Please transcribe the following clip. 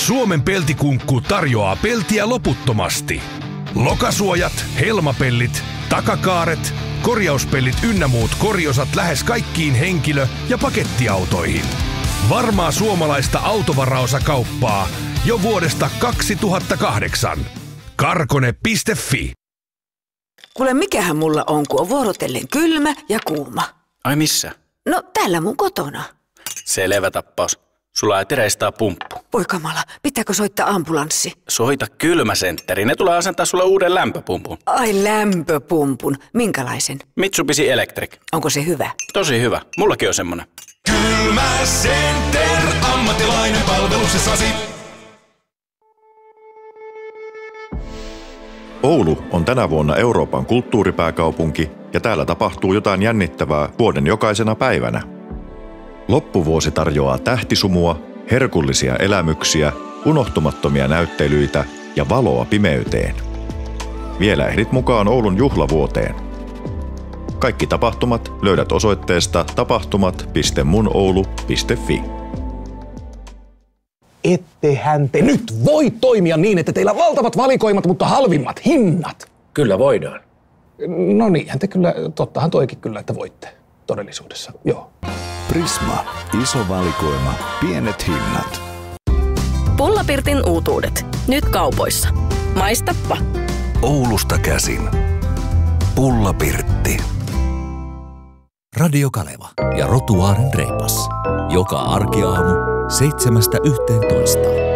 Suomen peltikunkku tarjoaa peltiä loputtomasti. Lokasuojat, helmapellit, takakaaret, korjauspellit ynnä muut korjosat lähes kaikkiin henkilö- ja pakettiautoihin. Varmaa suomalaista autovaraosakauppaa jo vuodesta 2008. Karkone.fi. Kuule, mikähän mulla on, kun on vuorotellen kylmä ja kuuma. Ai missä? No, täällä mun kotona. Selvä tappaus. Sulla ei teräistää pumppu. Voi kamala, pitääkö soittaa ambulanssi? Soita Kylmäsentteri. Ne tulee asentaa sulle uuden lämpöpumpun. Ai lämpöpumpun. Minkälaisen? Mitsubishi Electric. Onko se hyvä? Tosi hyvä. Mullakin on semmonen. Kylmäcenter. Ammattilainen palveluksessasi. Oulu on tänä vuonna Euroopan kulttuuripääkaupunki ja täällä tapahtuu jotain jännittävää vuoden jokaisena päivänä. Loppuvuosi tarjoaa tähtisumua, herkullisia elämyksiä, unohtumattomia näyttelyitä ja valoa pimeyteen. Vielä ehdit mukaan Oulun juhlavuoteen. Kaikki tapahtumat löydät osoitteesta tapahtumat.munoulu.fi. Ettehän te nyt voi toimia niin, että teillä on valtavat valikoimat, mutta halvimmat hinnat. Kyllä voidaan. No niinhän te kyllä, tottahan toikin kyllä, että voitte todellisuudessa, joo. Prisma. Iso valikoima. Pienet hinnat. Pullapirtin uutuudet. Nyt kaupoissa. Maistappa. Oulusta käsin. Pullapirtti. Radio Kaleva ja Rotuaaren reipas. Joka arkiaamu 7–11.